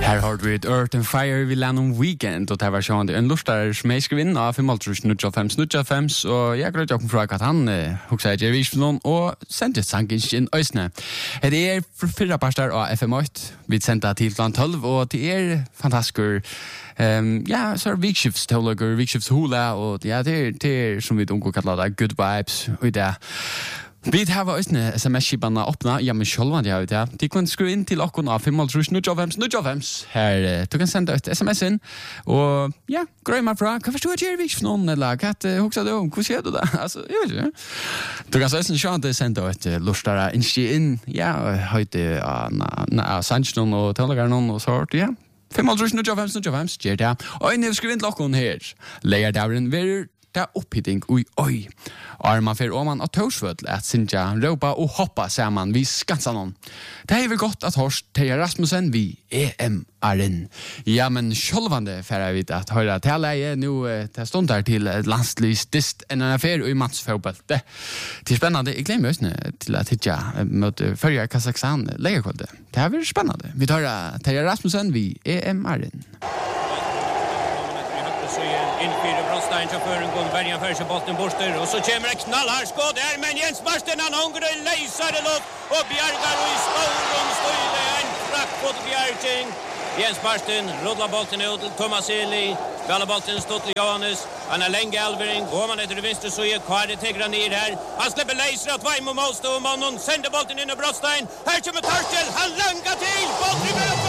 Her har vi Earth and Fire vi lærte Weekend, og det var sånn en lustar som jeg skrev inn av 5.05, og jeg grøt jokken fra at han huksa jeg ikke for noen, og sendte sangen inn øysene. Det fyrre pastor av FM8, vi sendte til kl. 12, og det fantastisk, så vikskiftsteologer, vikskiftshula, og det som vi ungår kallar det, good vibes, og det. Vi har østene SMS-skipene åpnet, ja, men selv om de har det. De kan skru inn til åkken av 5.05. Her, du kan sende et SMS inn, og ja, grøy meg fra, hva forstår jeg ikke for noen, eller hva hukser du om, hva skjer du da? Altså, jeg vet ikke. Du kan så østene se at det sender et lustere innskje inn, ja, høyde av Sandsjøen og Tøllegeren og så hørt, ja. 5.05, gjør det. Og inn, skru inn til åkken her. Leier dævren, det opphitting oi. Og man fer om man av tørsvødl at Sintja råpa og hoppa sammen vi skansa noen. Det er vel godt at Horst Teija Rasmussen vi EM-aren. Ja, men sjølvande fer jeg vidt at høyra taleie nu til stund her til landslysdist en affær og i mannsfotball. Det er spennende. Jeg glemmer også til at hitja mot førje Kazakstan legerkolde. Det er veldig spennende. Vi tar Teija Rasmussen vi EM-aren. Innfyrer Brostein til føren går Bergen fører seg bolten borster og så kommer det knallhard skåd der men Jens Marsten han hungrer leiser det luft og Bjergar og i skolen støyde en frakk på Bjerging Jens Marsten rullar bolten ut til Thomas Eli spelar bolten stått til Johannes han länge Alvering går man etter venstre så är Kari Tegra ner här han släpper leiser att Vaimo måste och mannen sänder bolten in i Brostein här kommer Torkel han langar till bollen